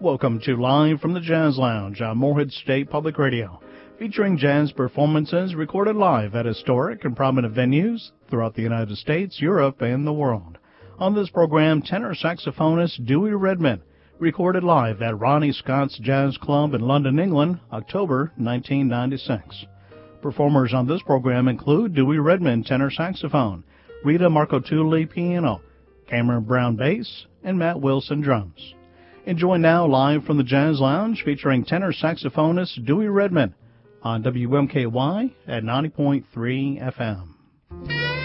Welcome to Live from the Jazz Lounge on Morehead State Public Radio, featuring jazz performances recorded live at historic and prominent venues throughout the United States, Europe, and the world. On this program, tenor saxophonist Dewey Redman, recorded live at Ronnie Scott's Jazz Club in London, England, October 1996. Performers on this program include Dewey Redman, tenor saxophone, Rita Marcotulli, piano, Cameron Brown, bass, and Matt Wilson, drums. Enjoy now live from the Jazz Lounge featuring tenor saxophonist Dewey Redman on WMKY at 90.3 FM.